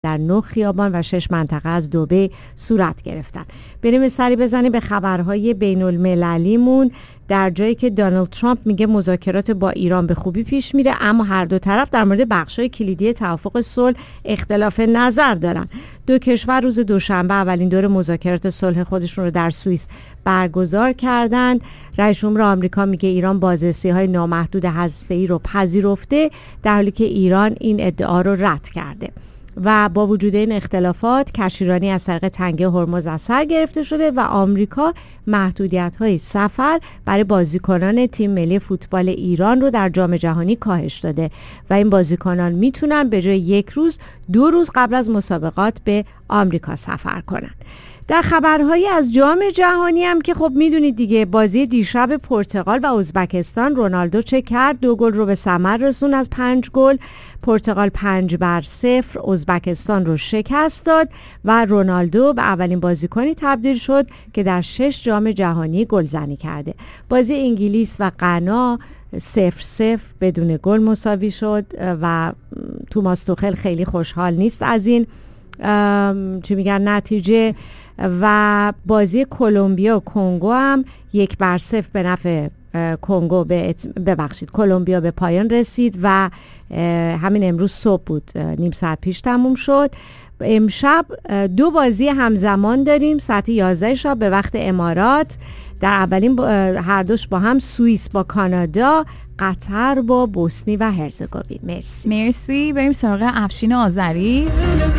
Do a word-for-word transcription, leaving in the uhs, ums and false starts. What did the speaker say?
در نه خیابان و شش منطقه از دبی صورت گرفتن. بریم سری بزنیم به خبرهای بین المللیمون. در جایی که دونالد ترامپ میگه مذاکرات با ایران به خوبی پیش میره، اما هر دو طرف در مورد بخشای کلیدی توافق صلح اختلاف نظر دارن. دو کشور روز دوشنبه اولین دور مذاکرات صلح خودشون رو در سوئیس برگزار کردند. رئیس جمهور آمریکا میگه ایران بازرسی‌های نامحدود هسته‌ای رو پذیرفته، در حالی که ایران این ادعا رو رد کرده. و با وجود این اختلافات کشتیرانی از طریق تنگه هرمز از سر گرفته شده و آمریکا محدودیت‌های سفر برای بازیکنان تیم ملی فوتبال ایران رو در جام جهانی کاهش داده و این بازیکنان میتونن به جای یک روز دو روز قبل از مسابقات به آمریکا سفر کنن. در خبرهایی از جام جهانی هم که خب میدونید دیگه، بازی دیشب پرتغال و ازبکستان، رونالدو چه کرد؟ دو گل رو به ثمر رسون از پنج گل. پرتغال پنج بر صفر ازبکستان رو شکست داد و رونالدو به اولین بازیکنی تبدیل شد که در شش جام جهانی گلزنی کرده. بازی انگلیس و غنا صفر صفر بدون گل مساوی شد و توماس توخل خیلی خوشحال نیست از این چی میگن نتیجه. و بازی کلمبیا و کنگو هم یک بر صفر به نفع کنگو به ببخشید کلمبیا به پایان رسید و همین امروز صبح بود، نیم ساعت پیش تموم شد. امشب دو بازی همزمان داریم ساعت یازده شب به وقت امارات. در اولین هر دوش با هم، سوئیس با کانادا، قطر با بوسنی و هرزگوین. مرسی مرسی. بریم سراغ افشین آذری.